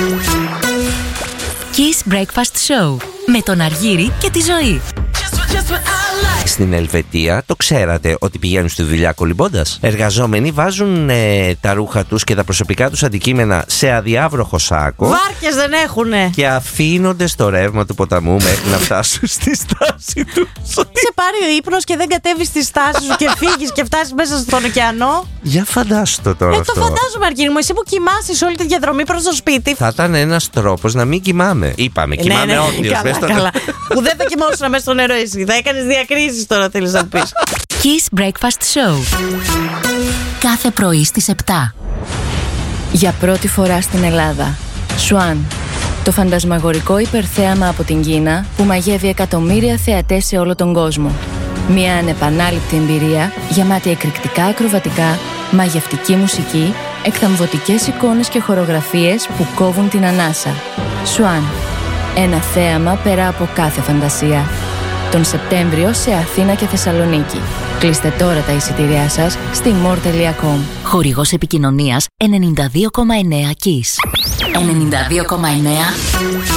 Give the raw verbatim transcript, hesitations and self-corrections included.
Kiss Breakfast Show με τον Αργύρη και τη Ζωή. Στην Ελβετία το ξέρατε ότι πηγαίνουν στη δουλειά κολυμπώντας? Εργαζόμενοι βάζουν ε, τα ρούχα τους και τα προσωπικά τους αντικείμενα σε αδιάβροχο σάκο. Βάρκες δεν έχουνε. Και αφήνονται στο ρεύμα του ποταμού μέχρι να φτάσουν στη στάση τους. Σε πάρει ο ύπνος και δεν κατέβεις στη στάση σου και φύγεις και φτάσεις μέσα στον ωκεανό. Για φαντάσου το τώρα Ε, αυτό. το φαντάζομαι, Αργύρη μου. Εσύ που κοιμάσαι όλη τη διαδρομή προς το σπίτι. Θα ήταν ένας τρόπος να μην κοιμάμαι. Είπαμε, κοιμάμαι ναι, ναι, όρθιος. καλά, στο... καλά. Που δεν θα κοιμόσουν μέσα στο νερό εσύ. Θα έκανες διακρίσεις τώρα, θέλεις να πεις. Kiss Breakfast Show. Κάθε πρωί στις επτά. Για πρώτη φορά στην Ελλάδα, Swan, το φαντασμαγορικό υπερθέαμα από την Κίνα που μαγεύει εκατομμύρια θεατές σε όλο τον κόσμο. Μια ανεπανάληπτη εμπειρία γεμάτη εκρηκτικά ακροβατικά, μαγευτική μουσική, εκθαμβωτικές εικόνες και χορογραφίες που κόβουν την ανάσα. Swan, ένα θέαμα πέρα από κάθε φαντασία. Τον Σεπτέμβριο σε Αθήνα και Θεσσαλονίκη. Κλείστε τώρα τα εισιτήριά σας στη more τελεία com. Χορηγός επικοινωνίας ενενήντα δύο κόμμα εννέα Kiss. ενενήντα δύο κόμμα εννέα